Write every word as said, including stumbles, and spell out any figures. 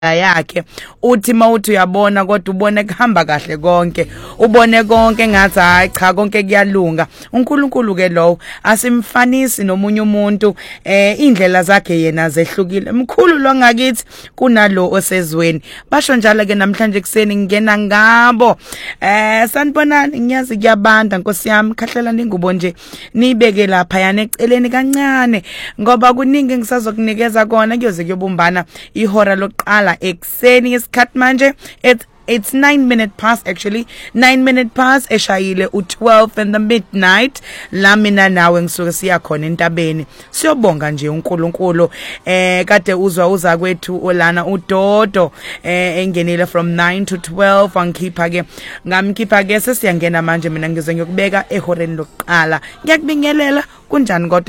yakhe uthi mawuthi uyabona kodwa ubone kuhamba kahle konke ubone konke ngathi hayi cha konke kuyalunga uNkulunkulu ke lo asimfanisi nomunye umuntu eh indlela zakhe yena zehlukile mkhulu lo ngakithi kunalo osezweni basho njalo ke namhlanje kuseni ngena ngabo eh sanibonani ngiyazi kuyabanda Nkosi yami khahlela ningubo nje nibeke lapha yana eceleni kancane ngoba kuningi ngisazokunikeza kona kuyoze kuyobumbana ihora lokuqala ekseni isikhathi manje it's It's nine minutes past actually nine minutes past eshayile u twelve in the midnight la mina nawe ngisuke siya khona entabeni siyobonga nje uNkulunkulu eh kade uzwa uza kwethu olana uDodo eh engenile from nine to twelve angikhipha ke ngamkhipha ke sesiyangena manje mina ngize ngiyokubeka ehoreni lokuqala ngiyakubingelela kunjani kodwa